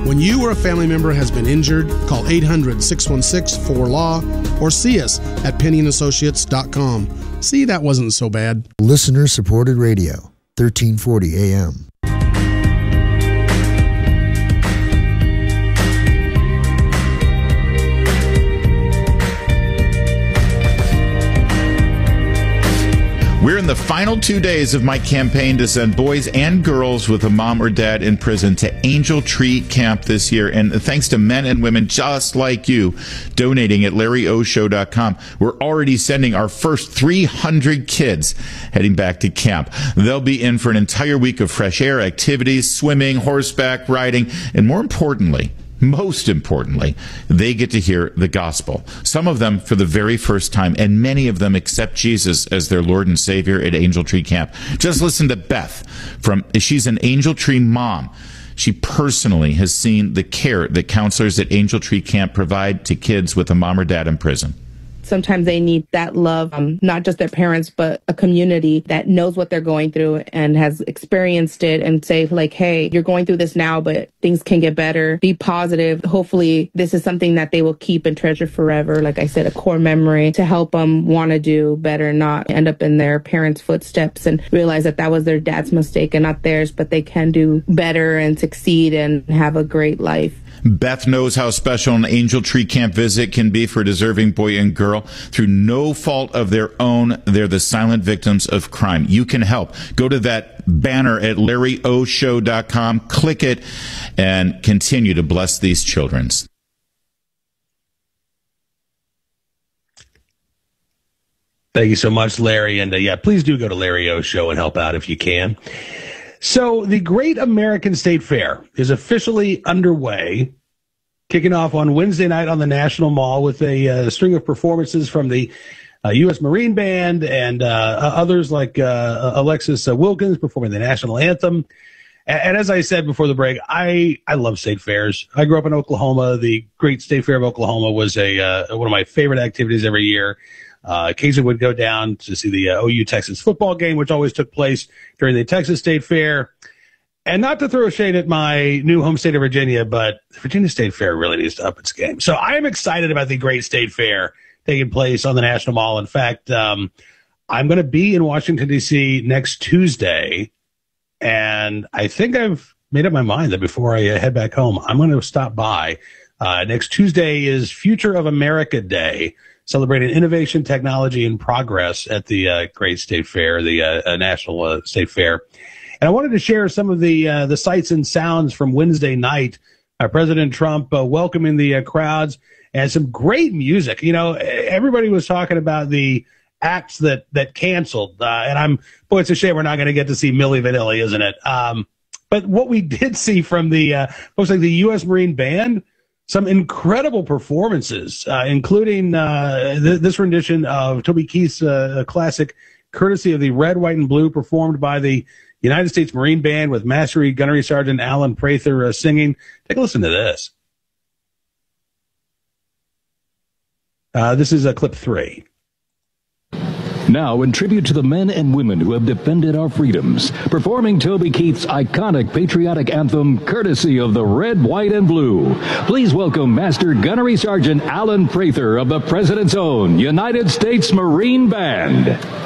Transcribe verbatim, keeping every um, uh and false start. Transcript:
When you or a family member has been injured, call eight hundred, six one six, four L A W or see us at penny and associates dot com. See, that wasn't so bad. Listener-supported radio, thirteen forty A M. We're in the final two days of my campaign to send boys and girls with a mom or dad in prison to Angel Tree Camp this year. And thanks to men and women just like you donating at Larry O Show dot com, we're already sending our first three hundred kids heading back to camp. They'll be in for an entire week of fresh air activities, swimming, horseback riding, and more importantly, Most importantly, they get to hear the gospel. Some of them for the very first time, and many of them accept Jesus as their Lord and Savior at Angel Tree Camp. Just listen to Beth. From she's an Angel Tree mom. She personally has seen the care that counselors at Angel Tree Camp provide to kids with a mom or dad in prison. Sometimes they need that love, um, not just their parents, but a community that knows what they're going through and has experienced it and say, like, hey, you're going through this now, but things can get better. Be positive. Hopefully, this is something that they will keep and treasure forever. Like I said, a core memory to help them want to do better, not end up in their parents' footsteps and realize that that was their dad's mistake and not theirs, but they can do better and succeed and have a great life. Beth knows how special an Angel Tree Camp visit can be for a deserving boy and girl. Through no fault of their own, they're the silent victims of crime. You can help. Go to that banner at Larry O Show dot com, click it, and continue to bless these children. Thank you so much, Larry. And uh, yeah, please do go to Larry O Show and help out if you can. So the Great American State Fair is officially underway, kicking off on Wednesday night on the National Mall with a uh, string of performances from the uh, U S Marine Band and uh, others like uh, Alexis Wilkins performing the national anthem. And, and as I said before the break, I, I love state fairs. I grew up in Oklahoma. The Great State Fair of Oklahoma was a uh, one of my favorite activities every year. Uh, occasionally would go down to see the uh, O U Texas football game, which always took place during the Texas State Fair. And not to throw shade at my new home state of Virginia, but the Virginia State Fair really needs to up its game. So I am excited about the Great State Fair taking place on the National Mall. In fact, um, I'm going to be in Washington, D C next Tuesday. And I think I've made up my mind that before I uh, head back home, I'm going to stop by. Uh, next Tuesday is Future of America Day, celebrating innovation, technology, and progress at the uh, Great State Fair, the uh, National uh, State Fair. And I wanted to share some of the uh, the sights and sounds from Wednesday night. Uh, President Trump uh, welcoming the uh, crowds and some great music. You know, everybody was talking about the acts that that canceled. Uh, and I'm, boy, it's a shame we're not going to get to see Milli Vanilli, isn't it? Um, but what we did see from the uh, folks like the U S Marine Band, some incredible performances, uh, including uh, th- this rendition of Toby Keith's uh, classic, courtesy of the Red, White, and Blue, performed by the United States Marine Band with Master Gunnery Sergeant Alan Prather uh, singing. Take a listen to this. Uh, this is uh, clip three. Now, in tribute to the men and women who have defended our freedoms, performing Toby Keith's iconic patriotic anthem, courtesy of the Red, White, and Blue. Please welcome Master Gunnery Sergeant Alan Prather of the President's Own United States Marine Band.